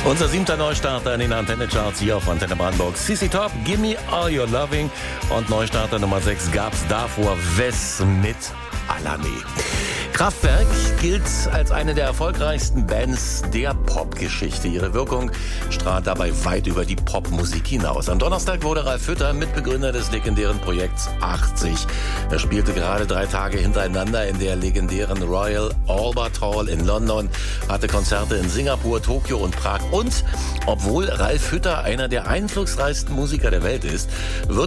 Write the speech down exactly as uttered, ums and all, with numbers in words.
Unser siebter Neustarter in den Antenne-Charts hier auf Antenne Brandenburg. C C Top, Gimme All Your Loving. Und Neustarter Nummer sechs gab's davor Wes mit Alame. Kraftwerk gilt als eine der erfolgreichsten Bands der Popgeschichte. Ihre Wirkung strahlt dabei weit über die Popmusik hinaus. Am Donnerstag wurde Ralf Hütter Mitbegründer des legendären Projekts achtzig. Er spielte gerade drei Tage hintereinander in der legendären Royal Albert Hall in London, hatte Konzerte in Singapur, Tokio und Prag. Und obwohl Ralf Hütter einer der einflussreichsten Musiker der Welt ist, wird